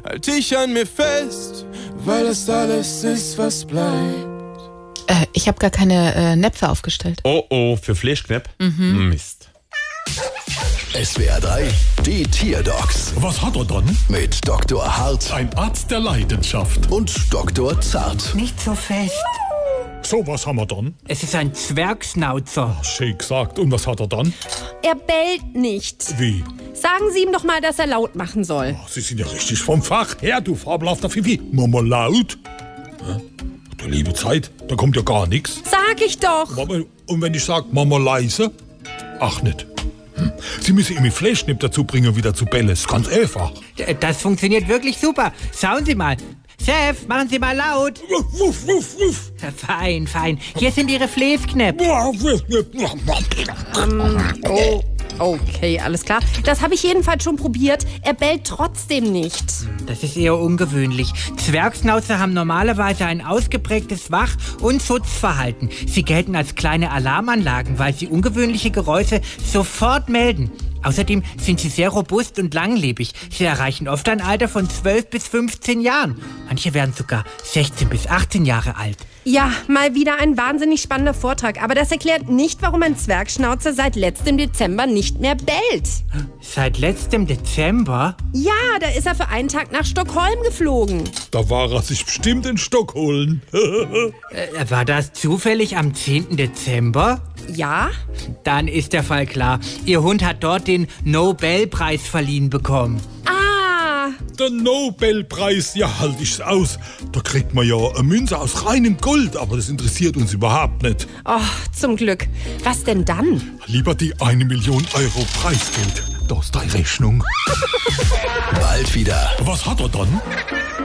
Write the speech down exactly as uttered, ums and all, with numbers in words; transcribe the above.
halt ich an mir fest, weil es alles ist, was bleibt. Äh, ich habe gar keine äh, Näpfe aufgestellt. Oh oh, für Fleischknepp? Mhm. Mist. S W R drei, die Tierdocs Was hat er dann? mit Doktor Hart Ein Arzt der Leidenschaft. und Doktor Zart. Nicht so fest. So, was haben wir dann? Es ist ein Zwergschnauzer. Schön gesagt. Und was hat er dann? Er bellt nicht. Wie? Sagen Sie ihm doch mal, dass er laut machen soll. Sie sind ja richtig vom Fach her, du fabelhafter Fifi. Mama laut. Hä? Du liebe Zeit, da kommt ja gar nichts. Sag ich doch. Und wenn ich sag Mama leise? Ach nicht. Hm. Sie müssen ihm Fleischknepp dazu bringen, wieder zu bellen. Ist ganz einfach. D- Das funktioniert wirklich super. Schauen Sie mal. Chef, machen Sie mal laut. Wuff, wuff, wuff, wuff. Fein, fein. Hier sind Ihre Fleischknepp. Oh, okay, alles klar. Das habe ich jedenfalls schon probiert. Er bellt trotzdem nicht. Das ist eher ungewöhnlich. Zwergschnauzer haben normalerweise ein ausgeprägtes Wach- und Schutzverhalten. Sie gelten als kleine Alarmanlagen, weil sie ungewöhnliche Geräusche sofort melden. Außerdem sind sie sehr robust und langlebig. Sie erreichen oft ein Alter von zwölf bis fünfzehn Jahren. Manche werden sogar sechzehn bis achtzehn Jahre alt. Ja, mal wieder ein wahnsinnig spannender Vortrag. Aber das erklärt nicht, warum ein Zwergschnauzer seit letztem Dezember nicht mehr bellt. Seit letztem Dezember? Ja, da ist er für einen Tag nach Stockholm geflogen. Da war er sich bestimmt in Stock holen. Äh, war das zufällig am zehnten Dezember? Ja? Dann ist der Fall klar. Ihr Hund hat dort den Nobelpreis verliehen bekommen. Ah, Der Nobelpreis, ja, halt ich's aus. Da kriegt man ja eine Münze aus reinem Gold, aber das interessiert uns überhaupt nicht. oh, zum Glück. Was denn dann? Lieber die eine Million Euro Preisgeld. Da ist deine Rechnung. Bald wieder. Was hat er dann?